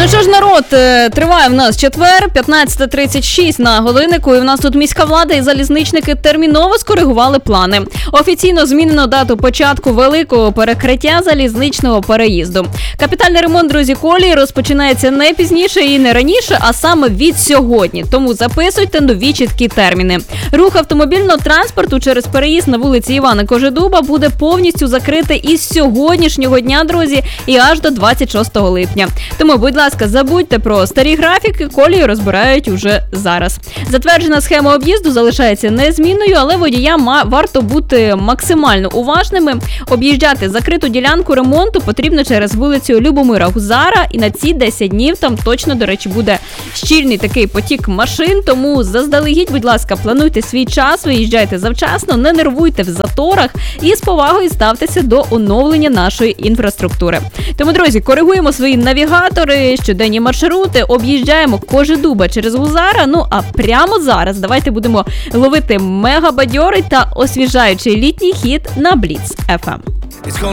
Ну що ж, народ, триває в нас четвер, 15:36 на годиннику, і в нас тут міська влада і залізничники терміново скоригували плани. Офіційно змінено дату початку великого перекриття залізничного переїзду. Капітальний ремонт, друзі, колії розпочинається не пізніше і не раніше, а саме від сьогодні. Тому записуйте нові чіткі терміни. Рух автомобільного транспорту через переїзд на вулиці Івана Кожедуба буде повністю закритий із сьогоднішнього дня, друзі, і аж до 26 липня. Тому, будь ласка, забудьте про старі графіки, колії розбирають уже зараз. Затверджена схема об'їзду залишається незмінною, але водіям варто бути максимально уважними. Об'їжджати закриту ділянку ремонту потрібно через вулицю Любомира Гузара, і на ці 10 днів там точно, до речі, буде щільний такий потік машин, тому заздалегідь, будь ласка, плануйте свій час, виїжджайте завчасно, не нервуйте в заторах і з повагою ставтеся до оновлення нашої інфраструктури. Тому, друзі, коригуємо свої навігатори, щоденні маршрути, об'їжджаємо Кожедуба через Гузара, ну а прямо зараз давайте будемо ловити мегабадьорий та освіжаючий літній хіт на Бліц FM.